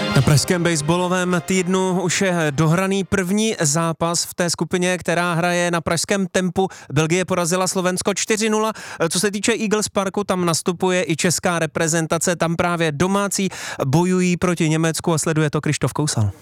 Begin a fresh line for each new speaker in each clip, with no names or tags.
Na pražském baseballovém týdnu už je dohraný první zápas v té skupině, která hraje na pražském Tempu. Belgie porazila Slovensko 4-0. Co se týče Eagles Parku, tam nastupuje i česká reprezentace. Tam právě domácí bojují proti Německu a sleduje to Krištof Kousal.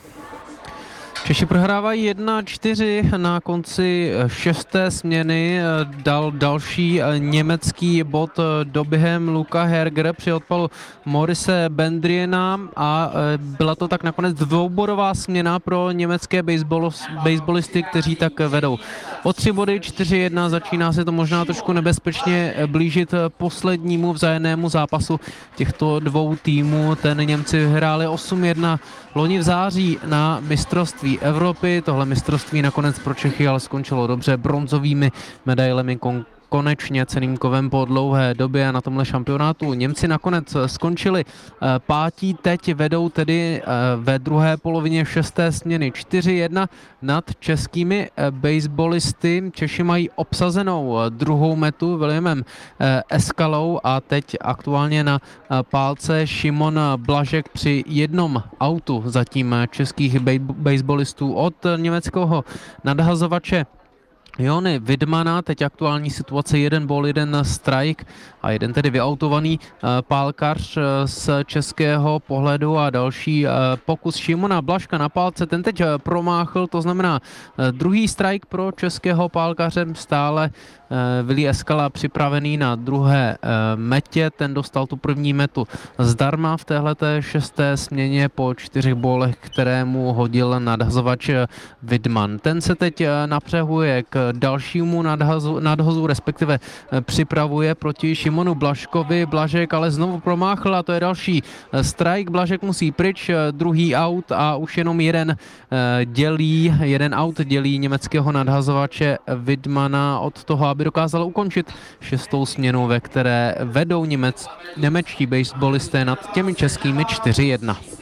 Češi prohrávají 1-4 na konci 6. směny. Dal další německý bod doběhem Luka Herger při odpalu Morise Bendriena a byla to tak nakonec dvoubodová směna pro německé baseballisty, kteří tak vedou. O 3 body 4-1 začíná se to možná trošku nebezpečně blížit poslednímu vzájemnému zápasu těchto dvou týmů. Ten Němci vyhráli 8-1 loni v září na mistrovství Evropy. Tohle mistrovství nakonec pro Čechy ale skončilo dobře bronzovými medailemi, konečně cenným kovem po dlouhé době. Na tomhle šampionátu Němci nakonec skončili pátí, teď vedou tedy ve druhé polovině 6. směny 4-1 nad českými baseballisty. Češi mají obsazenou druhou metu Williamem Eskalou a teď aktuálně na pálce Šimon Blažek při jednom autu zatím českých baseballistů od německého nadhazovače Jony Widmana. Teď aktuální situace 1 ball, 1 strike a jeden tedy vyautovaný pálkař z českého pohledu a další pokus Šimona Blažka na pálce. Ten teď promáchl, to znamená druhý strike pro českého pálkaře. Stále Willy Eskala připravený na druhé metě. Ten dostal tu první metu zdarma v téhleté 6. směně po 4 bólech, kterému hodil nadhazovač Widman. Ten se teď napřehuje k dalšímu nadhozu, respektive připravuje proti Šimonu Blažkovi. Blažek ale znovu promáchl a to je další strike. Blažek musí pryč, druhý out a už jenom jeden out dělí německého nadhazovače Widmana od toho, aby dokázal ukončit 6. směnu, ve které vedou němečtí baseballisté nad těmi českými 4-1.